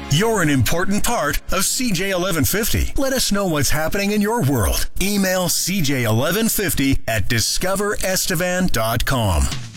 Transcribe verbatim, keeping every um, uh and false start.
You're an important part of C J eleven fifty. Let us know what's happening in your world. Email c j eleven fifty at discover estevan dot com.